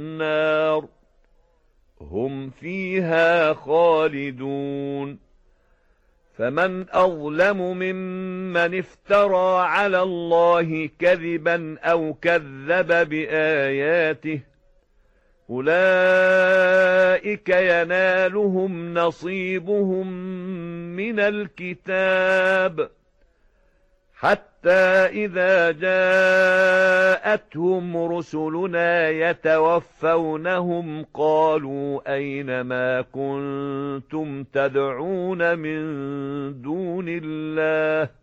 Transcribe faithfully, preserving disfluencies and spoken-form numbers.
النار هم فيها خالدون. فمن أظلم ممن افترى على الله كذبا أو كذب بآياته أولئك ينالهم نصيبهم من الكتاب حتى إذا جاءتهم رسلنا يتوفونهم قالوا أين ما كنتم تدعون من دون الله